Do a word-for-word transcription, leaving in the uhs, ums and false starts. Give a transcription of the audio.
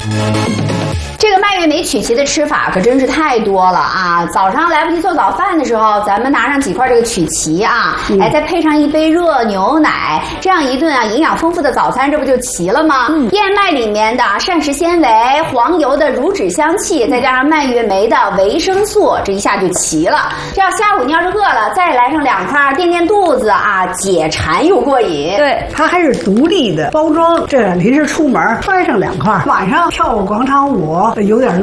这个蔓越莓曲奇的吃法可真是太多了啊！早上来不及做早饭的时候，咱们拿上几块这个曲奇啊，嗯、哎，再配上一杯热牛奶，这样一顿啊营养丰富的早餐，这不就齐了吗？嗯、燕麦里面的膳食纤维，黄油的乳脂香气，再加上蔓越莓的维生素，这一下就齐了。这要下午你要是饿了，再来上两块垫垫肚子啊，解馋又过瘾。 对，它还是独立的包装，这临时出门揣上两块，晚上跳广场舞有点